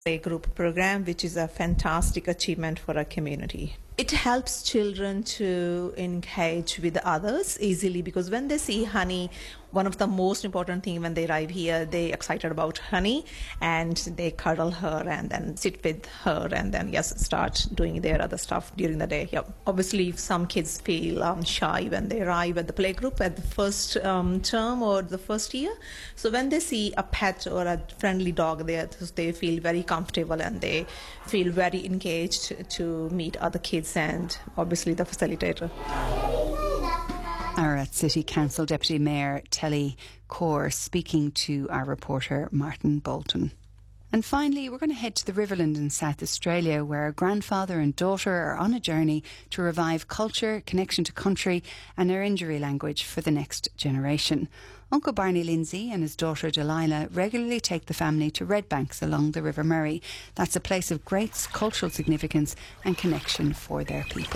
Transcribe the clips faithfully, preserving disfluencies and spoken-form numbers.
Playgroup program, which is a fantastic achievement for our community. It helps children to engage with others easily, because when they see honey, one of the most important things when they arrive here, they're excited about honey and they cuddle her and then sit with her and then, yes, start doing their other stuff during the day. Yep. Obviously, some kids feel um, shy when they arrive at the playgroup at the first um, term or the first year. So when they see a pet or a friendly dog there, they feel very comfortable and they feel very engaged to meet other kids and obviously the facilitator. Ararat City Council Deputy Mayor Telly Kaur speaking to our reporter Martin Bolton. And finally, we're going to head to the Riverland in South Australia, where a grandfather and daughter are on a journey to revive culture, connection to country and their Injiri language for the next generation. Uncle Barney Lindsay and his daughter Delilah regularly take the family to Redbanks along the River Murray. That's a place of great cultural significance and connection for their people.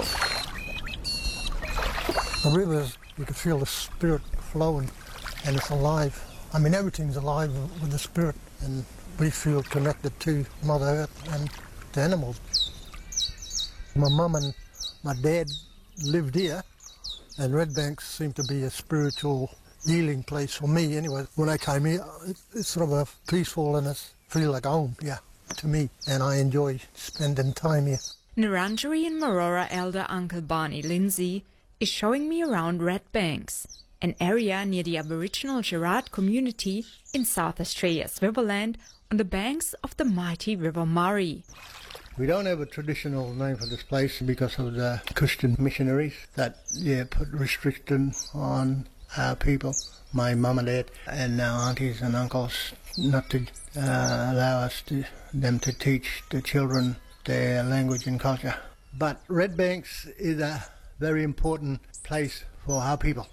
The rivers, you can feel the spirit flowing and it's alive. I mean, everything's alive with the spirit, and we feel connected to Mother Earth and the animals. My mum and my dad lived here, and Redbanks seemed to be a spiritual healing place for me anyway. When I came here, it's sort of a peaceful and it's feel like home, yeah, to me, and I enjoy spending time here. Narrandjeri and Marora elder Uncle Barney Lindsay is showing me around Redbanks, an area near the Aboriginal Gerard community in South Australia's Riverland on the banks of the mighty River Murray. We don't have a traditional name for this place because of the Christian missionaries that yeah put restriction on our people, my mum and dad and our aunties and uncles, not to uh, allow us to them to teach the children their language and culture. But Redbanks is a very important place for our people.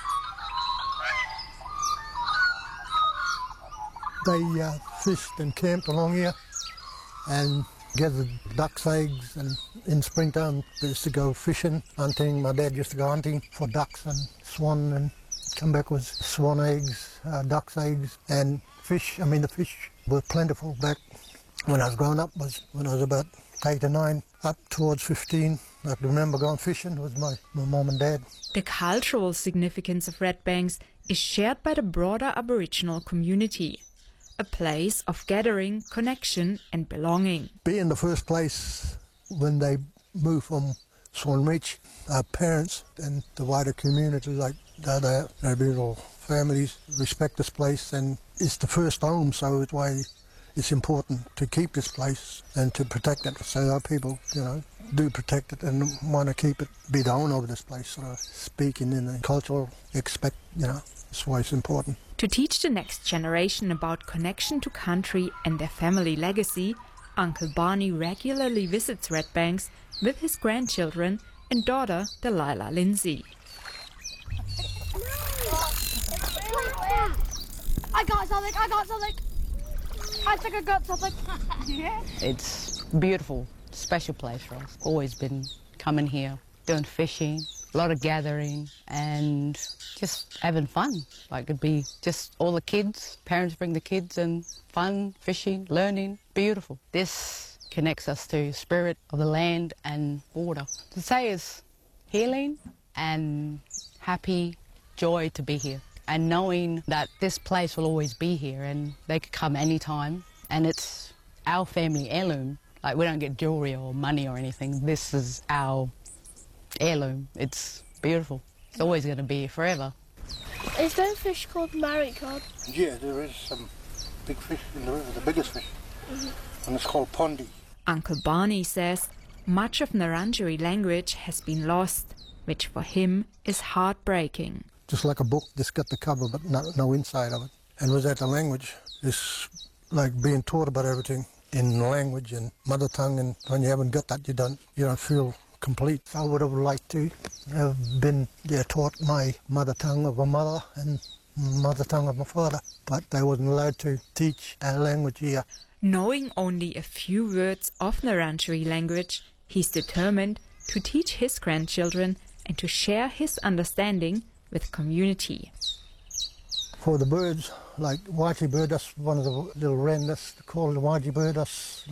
They uh, fished and camped along here and gathered duck's eggs, and in springtime they used to go fishing, hunting. My dad used to go hunting for ducks and swan and come back with swan eggs, uh, duck's eggs and fish. I mean, the fish were plentiful back when I was growing up, was when I was about eight or nine, up towards fifteen. I can remember going fishing with my, my mum and dad. The cultural significance of Redbanks is shared by the broader Aboriginal community. A place of gathering, connection and belonging. Being the first place when they moved from Swan Reach, our parents and the wider community, like the other Aboriginal families, respect this place, and it's the first home, so it's why it's important to keep this place and to protect it. So our people, you know, do protect it and want to keep it, be the owner of this place, sort of speaking in the cultural aspect, you know, that's why it's important. To teach the next generation about connection to country and their family legacy, Uncle Barney regularly visits Redbanks with his grandchildren and daughter Delilah Lindsay. I got something, I got something. I think I got something. It's beautiful, special place for us. Always been coming here, doing fishing, a lot of gathering and just having fun. Like it'd be just all the kids, parents bring the kids and fun, fishing, learning, beautiful. This connects us to spirit of the land and water. To say is healing and happy, joy to be here. And knowing that this place will always be here and they could come anytime, and it's our family heirloom. Like we don't get jewellery or money or anything. This is our heirloom. It's beautiful. It's always going to be here forever. Is there a fish called Murray cod? Yeah, there is some big fish in the river, the biggest fish, mm-hmm. and it's called Pondi. Uncle Barney says much of Narrandjeri language has been lost, which for him is heartbreaking. Just like a book, just got the cover but no, no inside of it. And without the language, it's like being taught about everything in language and mother tongue, and when you haven't got that, you don't, you don't feel complete. I would have liked to have been yeah, taught my mother tongue of my mother and mother tongue of my father, but they wasn't allowed to teach our language here. Knowing only a few words of Narrandjeri language, he's determined to teach his grandchildren and to share his understanding with community. For the birds, like Wajie bird, that's one of the little wren, that's called the Wajie bird. That's